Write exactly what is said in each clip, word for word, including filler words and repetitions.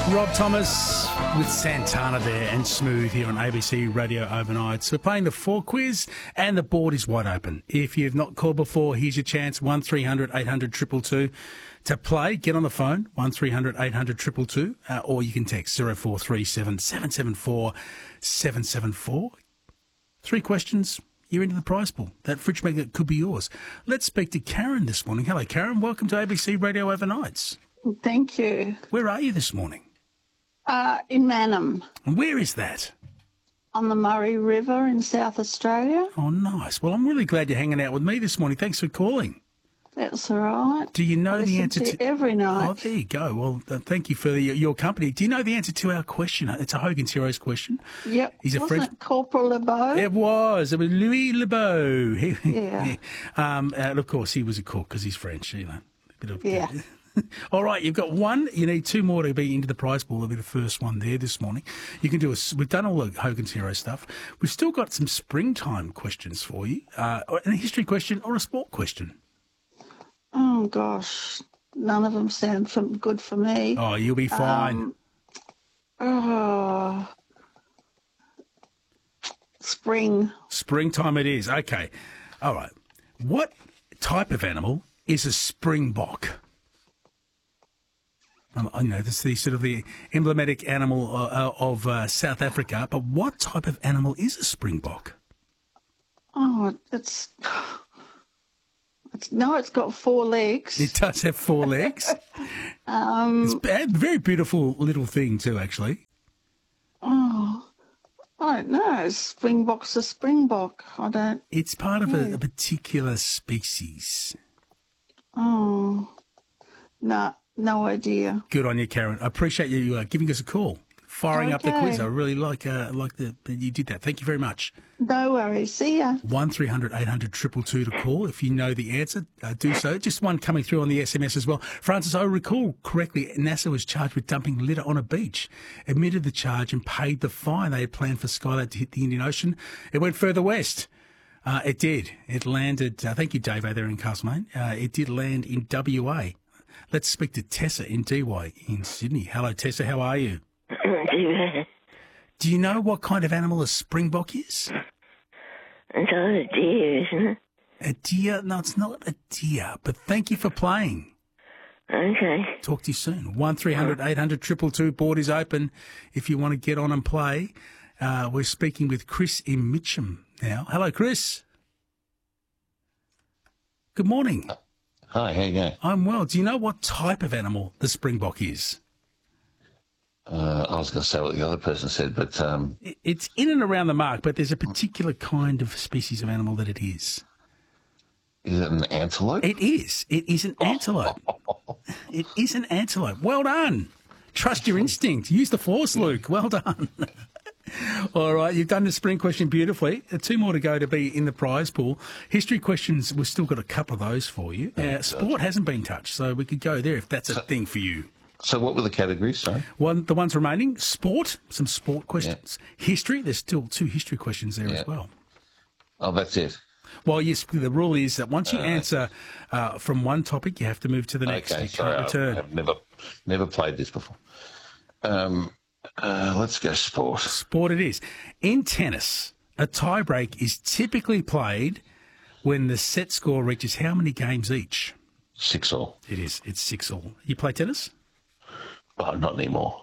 Rob Thomas with Santana there and Smooth here on A B C Radio Overnight. So we're playing the four quiz and the board is wide open. If you've not called before, here's your chance, one three hundred eight hundred two two two to play. Get on the phone, one three hundred eight hundred two two two, uh, or you can text zero four three seven seven seven four seven seven four. Three questions, you're into the prize pool. That fridge magnet could be yours. Let's speak to Karen this morning. Hello, Karen. Welcome to A B C Radio Overnights. Thank you. Where are you this morning? Uh, in Manham, And where is that? on the Murray River in South Australia. Oh, nice. Well, I'm really glad you're hanging out with me this morning. Thanks for calling. That's all right. Do you know I the listen answer to to... you every night. Oh, there you go. Well, uh, thank you for the, your company. Do you know the answer to our question? It's a Hogan's Heroes question. Yep. He's a Wasn't French... it Corporal LeBeau? It was. It was Louis Lebeau. He, Yeah. um, and, of course, he was a cook because he's French, you know. A bit of, Yeah. All right, you've got one. You need two more to be into the prize pool. That'll be the first one there this morning. You can do a. We've done all the Hogan's Hero stuff. We've still got some springtime questions for you. Uh, a history question or a sport question. Oh, gosh. None of them sound for, good for me. Oh, you'll be fine. Um, oh. Spring. Springtime it is. Okay. All right. What type of animal is a springbok? Um, I know this is the sort of the emblematic animal uh, of uh, South Africa, but what type of animal is a springbok? Oh, it's... It's, no, it's got four legs. It does have four legs. Um, It's a very beautiful little thing too, actually. oh, I don't know. Springbok's a springbok. I don't... It's part of a, a particular species. Oh, no, no idea. Good on you, Karen. I appreciate you uh, giving us a call, firing up the Okay. quiz. I really like uh, like the, that you did that. Thank you very much. No worries. See ya. One three hundred eight hundred two two two to call. If you know the answer, uh, do so. Just one coming through on the S M S as well. Francis, I recall correctly, NASA was charged with dumping litter on a beach, admitted the charge and paid the fine. They had planned for Skylab to hit the Indian Ocean. It went further west. Uh, it did. It landed, uh, thank you, Dave, there in Castlemaine. Uh, it did land in W A. Let's speak to Tessa in D Y in Sydney. Hello, Tessa. How are you? Do you know what kind of animal a springbok is? It's all a deer, isn't it? A deer? No, it's not a deer, but thank you for playing. Okay. Talk to you soon. one three hundred eight hundred two two two. Board is open if you want to get on and play. Uh, we're speaking with Chris in Mitcham now. Hello, Chris. Good morning. Hi, how you going? I'm well. Do you know what type of animal the springbok is? Uh, I was going to say what the other person said, but um, I- It's in and around the mark, but there's a particular kind of species of animal that it is. is it an antelope? It is. It is an antelope. It is an antelope. Well done. Trust your instinct. Use the force, Luke. Well done. All right, you've done the spring question beautifully. Uh, Two more to go to be in the prize pool. History questions, we've still got a couple of those for you. Uh, sport hasn't been touched, so we could go there if that's a thing for you. So what were the categories, sorry? One, the ones remaining, sport, some sport questions. History, there's still two history questions there Yeah. as well. Oh, that's it. Well, yes, the rule is that once you answer uh, from one topic, you have to move to the next. Okay, You sorry, can't I- return. I've never, never played this before. Um, uh, let's go sport. Sport it is. In tennis, a tiebreak is typically played when the set score reaches how many games each? Six all. It is. It's six all. You play tennis? Oh, not anymore.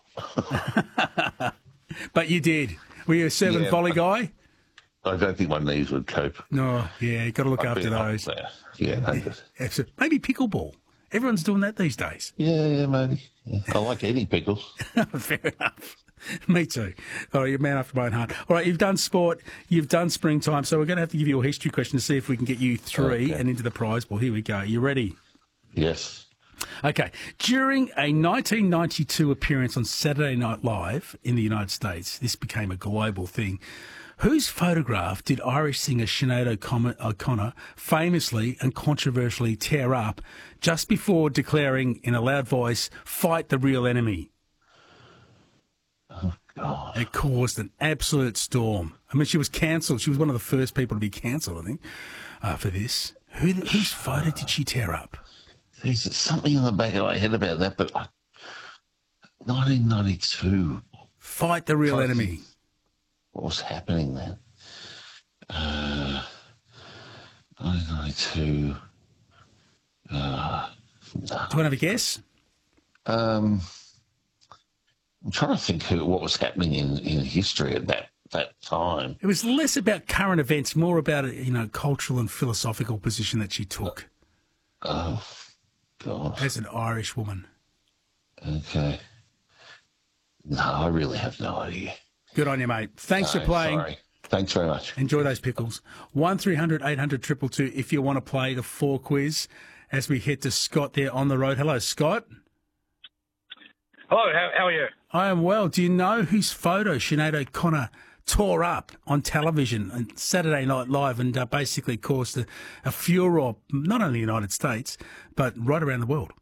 But you did. Were you a serve and Yeah. volley guy? I don't think my knees would cope. No, yeah, you've got to look I'd after be up those. there. Yeah, no good. Absolutely. Maybe pickleball. Everyone's doing that these days. yeah, yeah, maybe. Yeah. I like eating pickles. Fair enough. Me too. All right, you're a man after my own heart. All right, you've done sport, you've done springtime, so we're going to have to give you a history question to see if we can get you three Okay. and into the prize pool. Here we go. You ready? Yes. Okay. During a nineteen ninety-two appearance on Saturday Night Live in the United States, this became a global thing. Whose photograph did Irish singer Sinead O'Con- O'Connor famously and controversially tear up just before declaring in a loud voice, "Fight the real enemy"? God. It caused an absolute storm. I mean, she was cancelled. She was one of the first people to be cancelled, I think, uh, for this. Who, whose photo did she tear up? There's something in the back of my head about that, but I, nineteen ninety-two. Fight the real Fight- enemy. What was happening then? Uh, nineteen ninety-two. Uh, Do you want to have a guess? um, I'm trying to think who, what was happening in, in history at that, that time. It was less about current events, more about a, you know, cultural and philosophical position that she took Oh, God. as an Irish woman. Okay. No, I really have no idea. Good on you, mate. Thanks No, for playing. Sorry. Thanks very much. Enjoy those pickles. one three hundred eight hundred two two two if you want to play the four quiz as we head to Scott there on the road. Hello, Scott. Hello, how, how are you? I am well. Do you know whose photo Sinead O'Connor tore up on television on Saturday Night Live and uh, basically caused a, a furore, not only in the United States, but right around the world?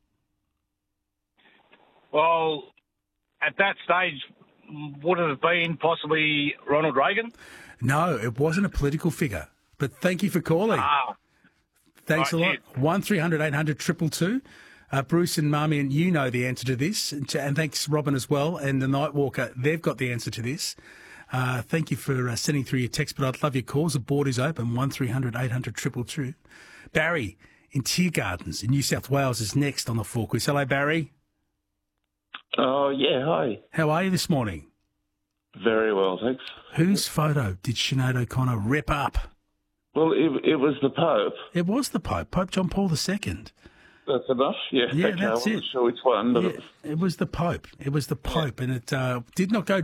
Well, at that stage, would it have been possibly Ronald Reagan? No, it wasn't a political figure. But thank you for calling. Ah, Thanks right, a lot. one three hundred eight hundred two two two. Uh, Bruce and Marmion, you know the answer to this. And, and thanks, Robin, as well. And the Nightwalker, they've got the answer to this. Uh, thank you for uh, sending through your text, but I'd love your calls. The board is open, one three hundred eight hundred two two two. Barry in Tiergardens in New South Wales is next on the four quiz. Hello, Barry. Oh, yeah, hi. How are you this morning? Very well, thanks. Whose photo did Sinead O'Connor rip up? Well, it, it was the Pope. It was the Pope, Pope John Paul the Second. That's enough? Yeah, Yeah, okay, that's I wasn't it. sure which one, but Yeah, it was it was the Pope. It was the Pope, and it uh, did not go